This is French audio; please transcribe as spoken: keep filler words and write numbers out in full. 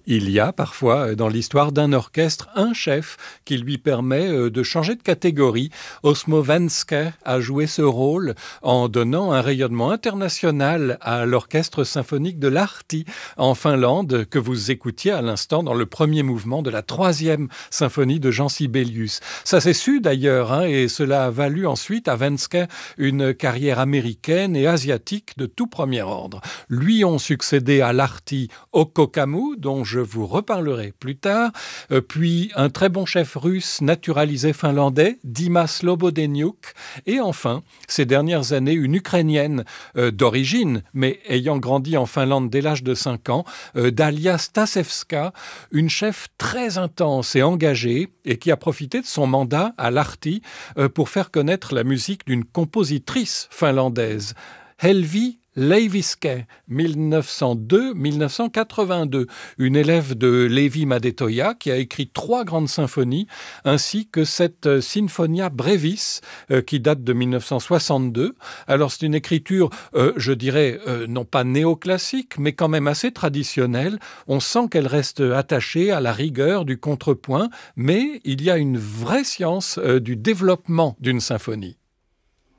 Il y a parfois dans l'histoire d'un orchestre un chef qui lui permet de changer de catégorie. Osmo Venske a joué ce rôle en donnant un rayonnement international à l'orchestre symphonique de Lahti en Finlande que vous écoutiez à l'instant dans le premier mouvement de la troisième symphonie de Jean Sibelius. Ça s'est su d'ailleurs hein, et cela a valu ensuite à Venske une carrière américaine et asiatique de tout premier ordre. Lui ont succédé à Lahti Okko Kammu, dont je vous reparlerai plus tard, euh, puis un très bon chef russe naturalisé finlandais, Dima Slobodeniuk, et enfin, ces dernières années, une Ukrainienne euh, d'origine, mais ayant grandi en Finlande dès l'âge de cinq ans, euh, Dalia Stasevska, une chef très intense et engagée et qui a profité de son mandat à Lahti euh, pour faire connaître la musique d'une compositrice finlandaise, Helvi Leiviske, mille neuf cent deux à mille neuf cent quatre-vingt-deux, une élève de Levi Madetoja qui a écrit trois grandes symphonies, ainsi que cette Sinfonia Brevis euh, qui date de mille neuf cent soixante-deux. Alors c'est une écriture, euh, je dirais, euh, non pas néoclassique, mais quand même assez traditionnelle. On sent qu'elle reste attachée à la rigueur du contrepoint, mais il y a une vraie science euh, du développement d'une symphonie.